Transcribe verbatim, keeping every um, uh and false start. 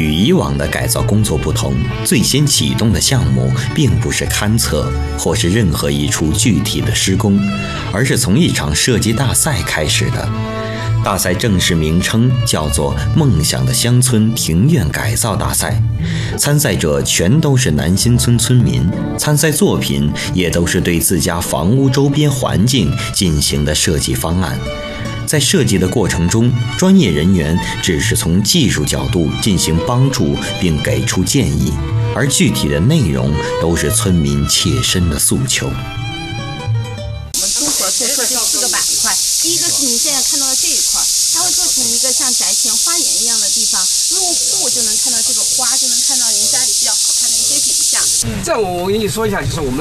与以往的改造工作不同，最先启动的项目并不是勘测或是任何一处具体的施工，而是从一场设计大赛开始的。大赛正式名称叫做梦想的乡村庭院改造大赛，参赛者全都是南新村村民，参赛作品也都是对自家房屋周边环境进行的设计方案。在设计的过程中，专业人员只是从技术角度进行帮助并给出建议，而具体的内容都是村民切身的诉求。 我们综合做出这四个板块，第一个是您现在看到的这一块，它会做成一个像宅前花园一样的地方，入户就能看到这个花，就能看到您家里比较好看的一些景象。 这样我我跟你说一下，就是我们